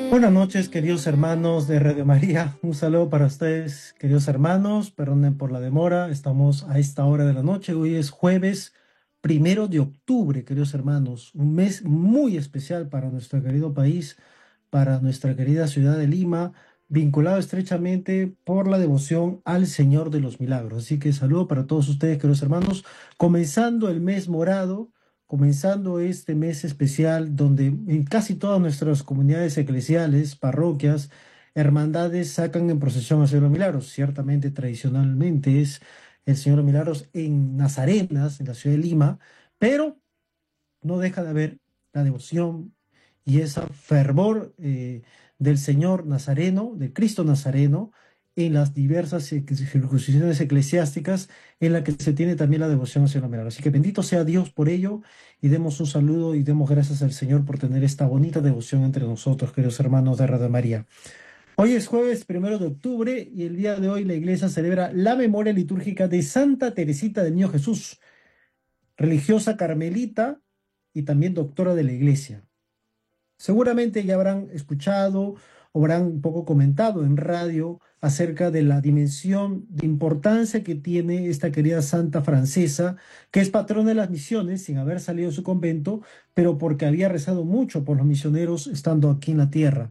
Buenas noches, queridos hermanos de Radio María. Un saludo para ustedes, queridos hermanos. Perdonen por la demora. Estamos a esta hora de la noche. Hoy es jueves 1 de octubre, queridos hermanos. Un mes muy especial para nuestro querido país, para nuestra querida ciudad de Lima, vinculado estrechamente por la devoción al Señor de los Milagros. Así que saludo para todos ustedes, queridos hermanos. Comenzando el mes morado, comenzando este mes especial donde en casi todas nuestras comunidades eclesiales, parroquias, hermandades sacan en procesión al Señor de los Milagros. Ciertamente, tradicionalmente es el Señor de los Milagros en Nazarenas, en la ciudad de Lima, pero no deja de haber la devoción y ese fervor del Señor Nazareno, de Cristo Nazareno, en las diversas circuncisión eclesiásticas en la que se tiene también la devoción hacia la Milagro. Así que bendito sea Dios por ello y demos un saludo y demos gracias al Señor por tener esta bonita devoción entre nosotros, queridos hermanos de Radio María. Hoy es jueves 1 de octubre y el día de hoy la iglesia celebra la memoria litúrgica de Santa Teresita del Niño Jesús, religiosa carmelita y también doctora de la iglesia. Seguramente ya habrán escuchado o habrán un poco comentado en radio acerca de la dimensión de importancia que tiene esta querida santa francesa, que es patrona de las misiones sin haber salido de su convento, pero porque había rezado mucho por los misioneros estando aquí en la tierra.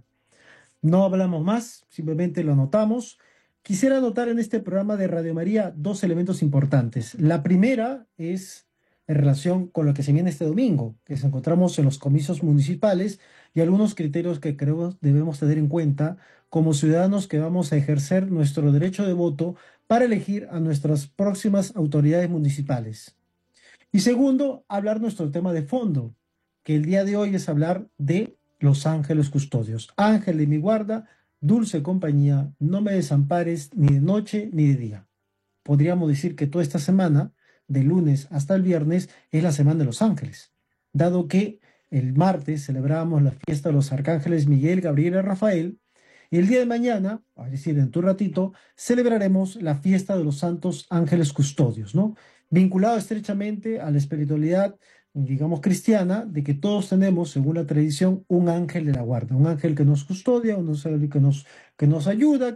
No hablamos más, simplemente lo anotamos. Quisiera anotar en este programa de Radio María dos elementos importantes. La primera es en relación con lo que se viene este domingo, que nos encontramos en los comicios municipales y algunos criterios que creo debemos tener en cuenta como ciudadanos que vamos a ejercer nuestro derecho de voto para elegir a nuestras próximas autoridades municipales. Y segundo, hablar nuestro tema de fondo, que el día de hoy es hablar de los ángeles custodios. Ángel de mi guarda, dulce compañía, no me desampares ni de noche ni de día. Podríamos decir que toda esta semana, de lunes hasta el viernes, es la semana de los ángeles, dado que el martes celebramos la fiesta de los arcángeles Miguel, Gabriel y Rafael, y el día de mañana, es decir, en tu ratito, celebraremos la fiesta de los santos ángeles custodios, ¿no? Vinculado estrechamente a la espiritualidad, digamos, cristiana, de que todos tenemos, según la tradición, un ángel de la guarda, un ángel que nos custodia, un ángel que nos ayuda,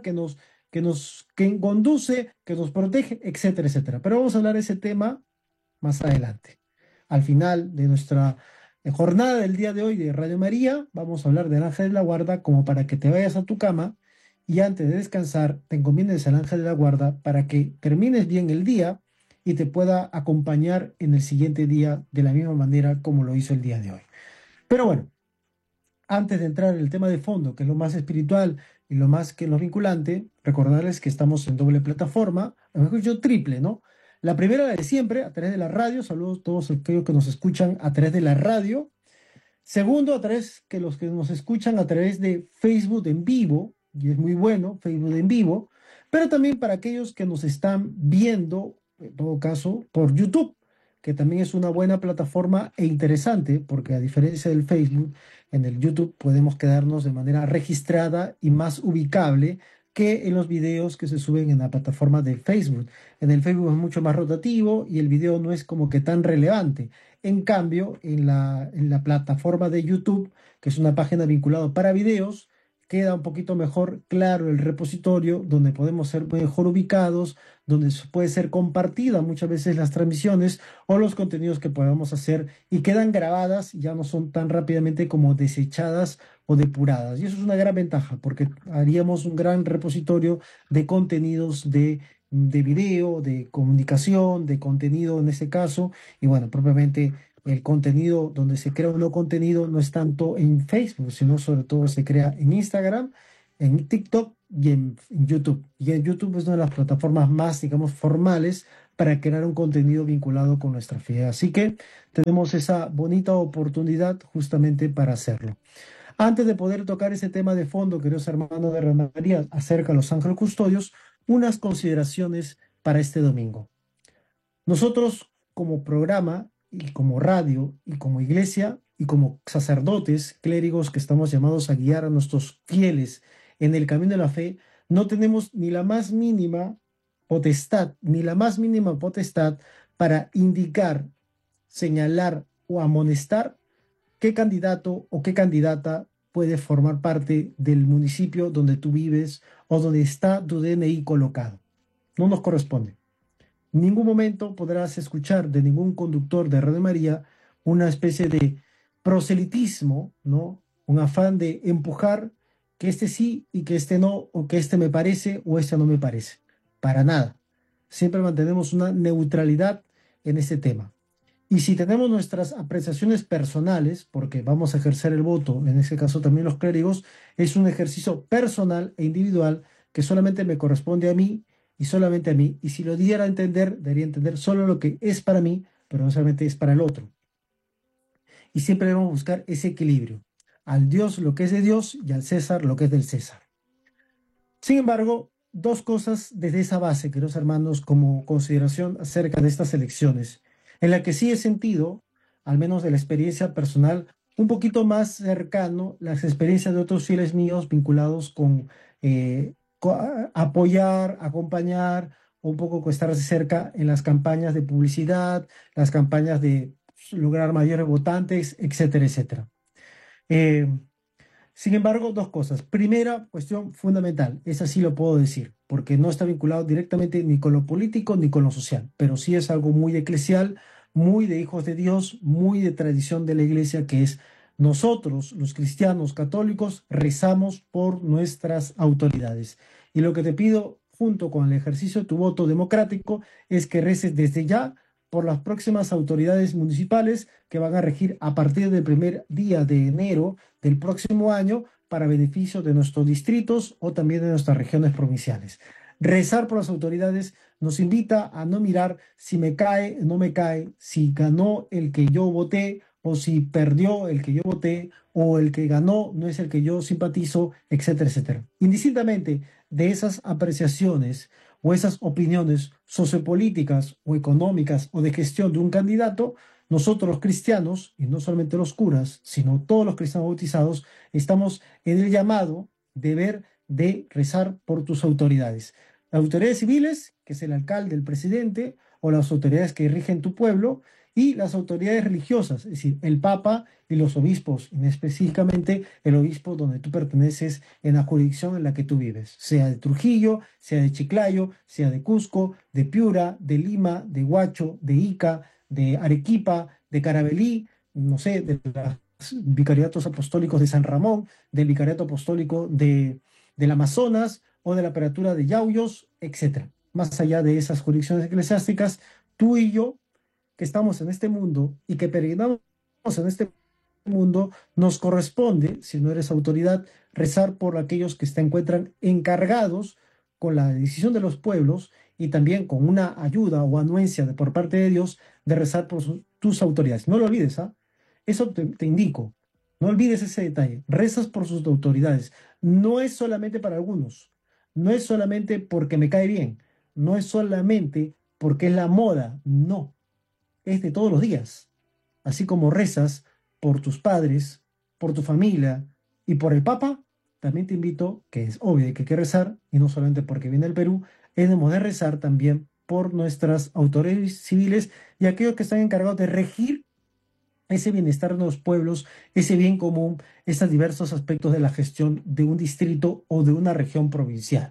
que conduce, que nos protege, etcétera, etcétera. Pero vamos a hablar de ese tema más adelante. Al final de nuestra jornada del día de hoy de Radio María, vamos a hablar del ángel de la guarda como para que te vayas a tu cama y antes de descansar te encomiendes al ángel de la guarda para que termines bien el día y te pueda acompañar en el siguiente día de la misma manera como lo hizo el día de hoy. Pero bueno, antes de entrar en el tema de fondo, que es lo más espiritual y lo más que lo vinculante, recordarles que estamos en doble plataforma, a lo mejor yo triple, ¿no? La primera, la de siempre, a través de la radio. Saludos a todos aquellos que nos escuchan a través de la radio. Segundo, a través que los que nos escuchan a través de Facebook en vivo, y es muy bueno, Facebook en vivo, pero también para aquellos que nos están viendo, en todo caso, por YouTube, que también es una buena plataforma e interesante, porque a diferencia del Facebook, en el YouTube podemos quedarnos de manera registrada y más ubicable que en los videos que se suben en la plataforma de Facebook. En el Facebook es mucho más rotativo y el video no es como que tan relevante. En cambio, en la plataforma de YouTube, que es una página vinculada para videos, queda un poquito mejor claro el repositorio, donde podemos ser mejor ubicados, donde puede ser compartida muchas veces las transmisiones o los contenidos que podamos hacer y quedan grabadas, ya no son tan rápidamente como desechadas o depuradas. Y eso es una gran ventaja, porque haríamos un gran repositorio de contenidos de video, de comunicación, de contenido en este caso, y bueno, propiamente el contenido donde se crea un nuevo contenido no es tanto en Facebook, sino sobre todo se crea en Instagram, en TikTok y en YouTube. Y en YouTube es una de las plataformas más, digamos, formales para crear un contenido vinculado con nuestra fe. Así que tenemos esa bonita oportunidad justamente para hacerlo. Antes de poder tocar ese tema de fondo, queridos hermanos de Radio María, acerca de los ángeles custodios, unas consideraciones para este domingo. Nosotros como programa y como radio y como iglesia y como sacerdotes, clérigos que estamos llamados a guiar a nuestros fieles en el camino de la fe, no tenemos ni la más mínima potestad, ni la más mínima potestad para indicar, señalar o amonestar qué candidato o qué candidata puede formar parte del municipio donde tú vives o donde está tu DNI colocado. No nos corresponde. En ningún momento podrás escuchar de ningún conductor de Radio María una especie de proselitismo, ¿no? Un afán de empujar que este sí y que este no, o que este me parece o este no me parece. Para nada. Siempre mantenemos una neutralidad en este tema. Y si tenemos nuestras apreciaciones personales, porque vamos a ejercer el voto, en ese caso también los clérigos, es un ejercicio personal e individual que solamente me corresponde a mí y solamente a mí. Y si lo diera a entender, debería entender solo lo que es para mí, pero no solamente es para el otro. Y siempre debemos buscar ese equilibrio. Al Dios lo que es de Dios y al César lo que es del César. Sin embargo, dos cosas desde esa base, queridos hermanos, como consideración acerca de estas elecciones, en la que sí he sentido, al menos de la experiencia personal, un poquito más cercano las experiencias de otros fieles míos vinculados con apoyar, acompañar, un poco con estar cerca en las campañas de publicidad, las campañas de lograr mayores votantes, etcétera, etcétera. Eh, Sin embargo, dos cosas. Primera cuestión fundamental, esa sí lo puedo decir, porque no está vinculado directamente ni con lo político ni con lo social, pero sí es algo muy eclesial, muy de hijos de Dios, muy de tradición de la iglesia, que es nosotros, los cristianos católicos, rezamos por nuestras autoridades. Y lo que te pido, junto con el ejercicio de tu voto democrático, es que reces desde ya por las próximas autoridades municipales que van a regir a partir del primer día de enero del próximo año para beneficio de nuestros distritos o también de nuestras regiones provinciales. Rezar por las autoridades nos invita a no mirar si me cae, no me cae, si ganó el que yo voté o si perdió el que yo voté o el que ganó no es el que yo simpatizo, etcétera, etcétera. Indistintamente de esas apreciaciones o esas opiniones sociopolíticas o económicas o de gestión de un candidato, nosotros los cristianos, y no solamente los curas, sino todos los cristianos bautizados, estamos en el llamado, deber de rezar por tus autoridades. Las autoridades civiles, que es el alcalde, el presidente, o las autoridades que rigen tu pueblo, y las autoridades religiosas, es decir, el Papa y los obispos, y específicamente el obispo donde tú perteneces en la jurisdicción en la que tú vives, sea de Trujillo, sea de Chiclayo, sea de Cusco, de Piura, de Lima, de Huacho, de Ica, de Arequipa, de Carabelí, no sé, de los vicariatos apostólicos de San Ramón, del vicariato apostólico del Amazonas o de la apertura de Yauyos, etcétera. Más allá de esas jurisdicciones eclesiásticas, tú y yo, que estamos en este mundo y que peregrinamos en este mundo, nos corresponde, si no eres autoridad, rezar por aquellos que se encuentran encargados con la decisión de los pueblos y también con una ayuda o anuencia por parte de Dios de rezar por tus autoridades. No lo olvides, ¿ah? Eso te indico. No olvides ese detalle. Rezas por sus autoridades. No es solamente para algunos. No es solamente porque me cae bien. No es solamente porque es la moda. No. Es de todos los días. Así como rezas por tus padres, por tu familia y por el Papa, también te invito, que es obvio que hay que rezar, y no solamente porque viene el Perú, debemos de rezar también por nuestras autoridades civiles y aquellos que están encargados de regir ese bienestar de los pueblos, ese bien común, esos diversos aspectos de la gestión de un distrito o de una región provincial.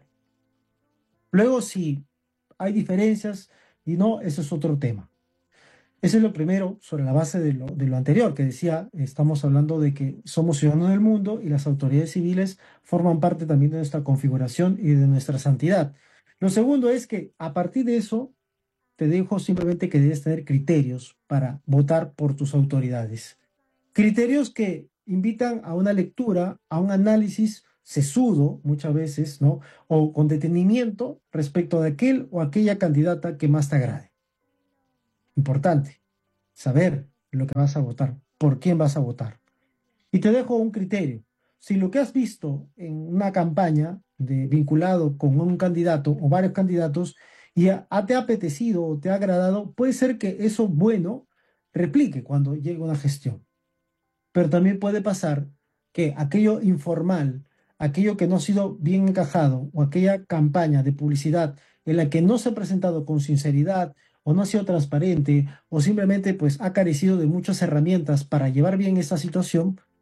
Luego, si hay diferencias y no, eso es otro tema. Eso es lo primero sobre la base de lo anterior, que decía, estamos hablando de que somos ciudadanos del mundo y las autoridades civiles forman parte también de nuestra configuración y de nuestra santidad. Lo segundo es que a partir de eso, te dejo simplemente que debes tener criterios para votar por tus autoridades. Criterios que invitan a una lectura, a un análisis sesudo muchas veces, ¿no? O con detenimiento respecto de aquel o aquella candidata que más te agrade. Importante, saber lo que vas a votar, por quién vas a votar. Y te dejo un criterio. Si lo que has visto en una campaña vinculado con un candidato o varios candidatos y te ha apetecido o te ha agradado, puede ser que eso bueno replique cuando llegue una gestión. Pero también puede pasar que aquello informal, aquello que no ha sido bien encajado o aquella campaña de publicidad en la que no se ha presentado con sinceridad o no ha sido transparente o simplemente pues ha carecido de muchas herramientas para llevar bien esta situación,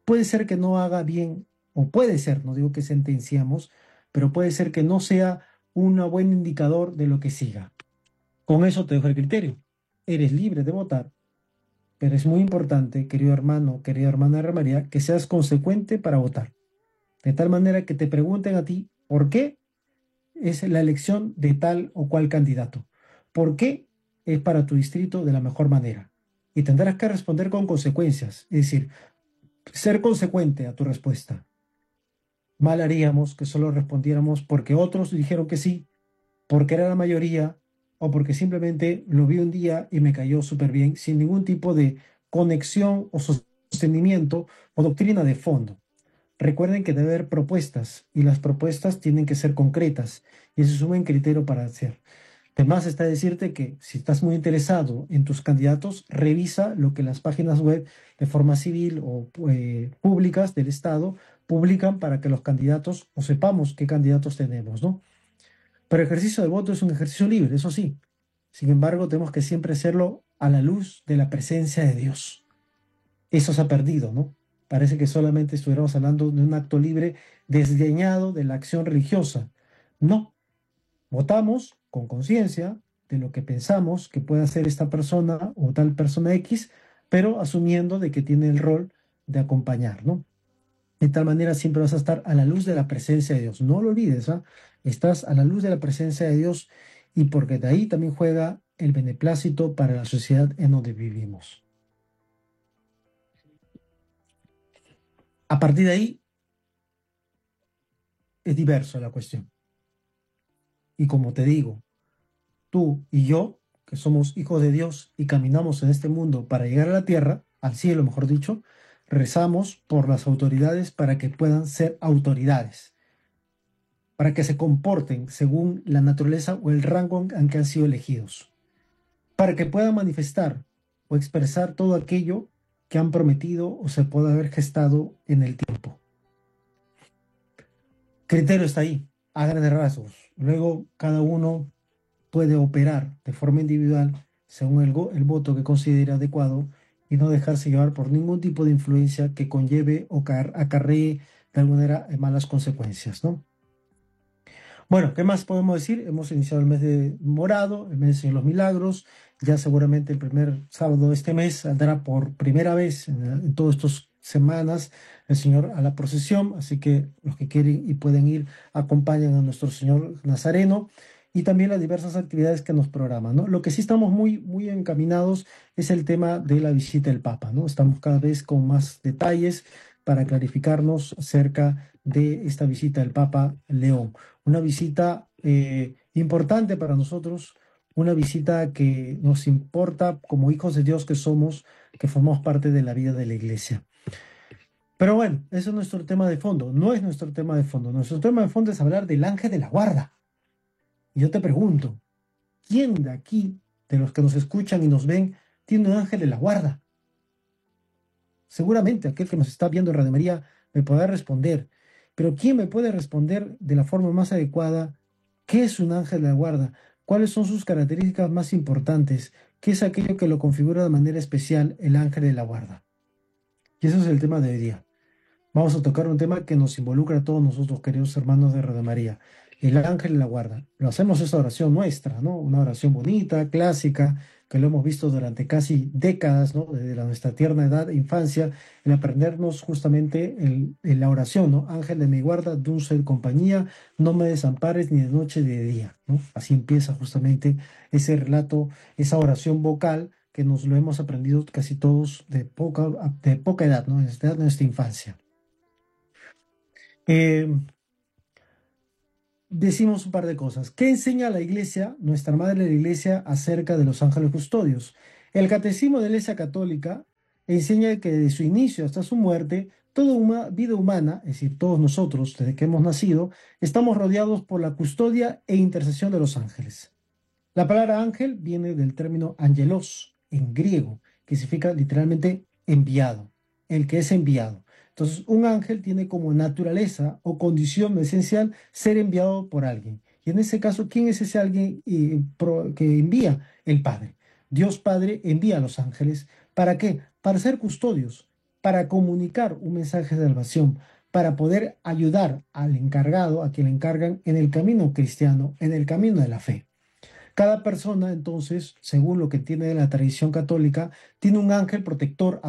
puede ser que no haga bien, o puede ser, no digo que sentenciamos, pero puede ser que no sea un buen indicador de lo que siga. Con eso te dejo el criterio. Eres libre de votar, pero es muy importante, querido hermano, querida hermana de María, que seas consecuente para votar. De tal manera que te pregunten a ti por qué es la elección de tal o cual candidato. ¿Por qué es para tu distrito de la mejor manera? Y tendrás que responder con consecuencias, es decir, ser consecuente a tu respuesta. Mal haríamos que solo respondiéramos porque otros dijeron que sí, porque era la mayoría o porque simplemente lo vi un día y me cayó súper bien, sin ningún tipo de conexión o sostenimiento o doctrina de fondo. Recuerden que debe haber propuestas y las propuestas tienen que ser concretas y ese es un buen criterio para hacer. Además está decirte que si estás muy interesado en tus candidatos, revisa lo que las páginas web de forma civil o públicas del Estado publican para que los candidatos o sepamos qué candidatos tenemos, ¿no? Pero el ejercicio del voto es un ejercicio libre, eso sí. Sin embargo, tenemos que siempre hacerlo a la luz de la presencia de Dios. Eso se ha perdido, ¿no? Parece que solamente estuviéramos hablando de un acto libre desdeñado de la acción religiosa. No, votamos con conciencia de lo que pensamos que puede hacer esta persona o tal persona X, pero asumiendo de que tiene el rol de acompañar, ¿no? De tal manera siempre vas a estar a la luz de la presencia de Dios. No lo olvides, ¿ah? Estás a la luz de la presencia de Dios y porque de ahí también juega el beneplácito para la sociedad en donde vivimos. A partir de ahí es diverso la cuestión. Y como te digo, tú y yo, que somos hijos de Dios y caminamos en este mundo para llegar a la tierra, al cielo, mejor dicho, rezamos por las autoridades para que puedan ser autoridades, para que se comporten según la naturaleza o el rango en que han sido elegidos, para que puedan manifestar o expresar todo aquello que han prometido o se pueda haber gestado en el tiempo. Criterio está ahí, a grandes rasgos. Luego cada uno puede operar de forma individual según el voto que considere adecuado y no dejarse llevar por ningún tipo de influencia que conlleve o acarree de alguna manera malas consecuencias, ¿no? Bueno, ¿qué más podemos decir? Hemos iniciado el mes de Morado, el mes de los Milagros. Ya seguramente el primer sábado de este mes saldrá por primera vez en todas estas semanas el Señor a la procesión. Así que los que quieren y pueden ir acompañan a nuestro Señor Nazareno y también las diversas actividades que nos programan, ¿no? Lo que sí estamos muy encaminados es el tema de la visita del Papa, ¿no? Estamos cada vez con más detalles para clarificarnos acerca de esta visita del Papa León. Una visita importante para nosotros, una visita que nos importa como hijos de Dios que somos, que formamos parte de la vida de la iglesia. Pero bueno, eso es nuestro tema de fondo, no es nuestro tema de fondo. Nuestro tema de fondo es hablar del ángel de la guarda. Y yo te pregunto, ¿quién de aquí, de los que nos escuchan y nos ven, tiene un ángel de la guarda? Seguramente aquel que nos está viendo en Radio María me podrá responder, pero ¿quién me puede responder de la forma más adecuada qué es un ángel de la guarda? ¿Cuáles son sus características más importantes? ¿Qué es aquello que lo configura de manera especial el ángel de la guarda? Y eso es el tema de hoy día. Vamos a tocar un tema que nos involucra a todos nosotros, queridos hermanos de Radio María. El ángel de la guarda. Lo hacemos esta oración nuestra, ¿no? Una oración bonita, clásica, que lo hemos visto durante casi décadas, ¿no? Desde nuestra tierna edad, infancia, el aprendernos justamente en la oración, ¿no? Ángel de mi guarda, dulce de compañía, no me desampares ni de noche ni de día, ¿no? Así empieza justamente ese relato, esa oración vocal que nos lo hemos aprendido casi todos de poca edad, ¿no? Desde nuestra infancia. Eh, Decimos un par de cosas. ¿Qué enseña la Iglesia, nuestra Madre de la Iglesia, acerca de los ángeles custodios? El Catecismo de la Iglesia Católica enseña que desde su inicio hasta su muerte, toda vida humana, es decir, todos nosotros, desde que hemos nacido, estamos rodeados por la custodia e intercesión de los ángeles. La palabra ángel viene del término angelos en griego, que significa literalmente enviado, el que es enviado. Entonces, un ángel tiene como naturaleza o condición esencial ser enviado por alguien. Y en ese caso, ¿quién es ese alguien que envía? El Padre. Dios Padre envía a los ángeles. ¿Para qué? Para ser custodios, para comunicar un mensaje de salvación, para poder ayudar al encargado, a quien le encargan en el camino cristiano, en el camino de la fe. Cada persona, entonces, según lo que entiende de la tradición católica, tiene un ángel protector